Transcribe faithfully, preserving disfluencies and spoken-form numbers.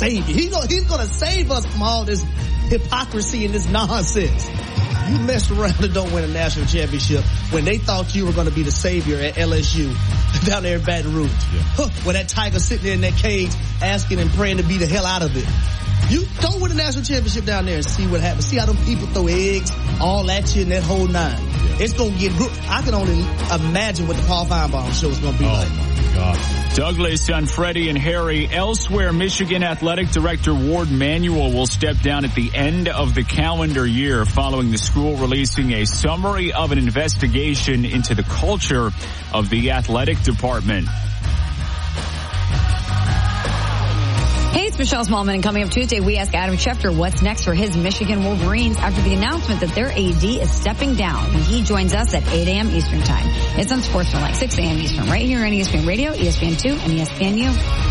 savior. He go, he's going to save us from all this hypocrisy and this nonsense. You messed around and don't win a national championship when they thought you were going to be the savior at L S U down there in Baton Rouge. Yeah. Huh, where that tiger sitting there in that cage asking and praying to be the hell out of it. You don't win a national championship down there and see what happens. See how them people throw eggs all at you and that whole nine. Yeah. It's going to get good. I can only imagine what the Paul Feinbaum show is going to be oh like. My God. Douglas on Freddie and Harry. Elsewhere, Michigan Athletic Director Ward Manuel will step down at the end of the calendar year following the school releasing a summary of an investigation into the culture of the athletic department. Hey, it's Michelle Smallman, and coming up Tuesday, we ask Adam Schefter what's next for his Michigan Wolverines after the announcement that their A D is stepping down. And he joins us at eight a.m. Eastern Time. It's on Sportsman like six a.m. Eastern, right here on E S P N Radio, E S P N two, and E S P N U.